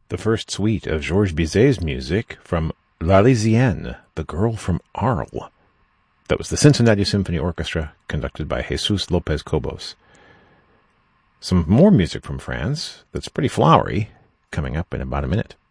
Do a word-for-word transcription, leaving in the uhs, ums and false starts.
the first suite of Georges Bizet's music from L'Arlésienne, The Girl from Arles. That was the Cincinnati Symphony Orchestra, conducted by Jesus López Cobos. Some more music from France that's pretty flowery, coming up in about a minute.